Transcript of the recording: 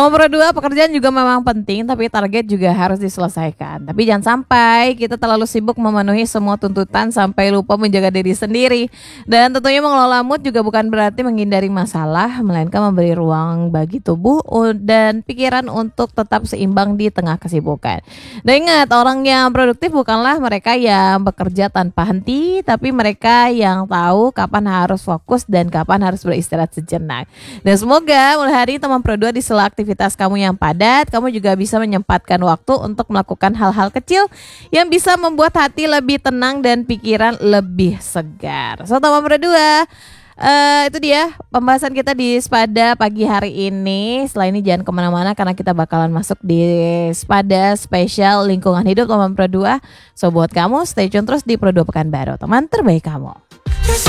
Nomor kedua, pekerjaan juga memang penting, tapi target juga harus diselesaikan. Tapi jangan sampai kita terlalu sibuk memenuhi semua tuntutan sampai lupa menjaga diri sendiri. Dan tentunya mengelola mood juga bukan berarti menghindari masalah, melainkan memberi ruang bagi tubuh dan pikiran untuk tetap seimbang di tengah kesibukan. Dan ingat, orang yang produktif bukanlah mereka yang bekerja tanpa henti, tapi mereka yang tahu kapan harus fokus dan kapan harus beristirahat sejenak. Dan semoga mulai hari ini teman Pro 2 di sela aktivitas kamu yang padat, kamu juga bisa menyempatkan waktu untuk melakukan hal-hal kecil yang bisa membuat hati lebih tenang dan pikiran lebih segar. So teman Pro 2, itu dia pembahasan kita di Spada pagi hari ini. Setelah ini jangan kemana-mana karena kita bakalan masuk di Spada spesial lingkungan hidup teman Pro 2. So buat kamu stay tune terus di Pro 2 Pekanbaru, teman terbaik kamu.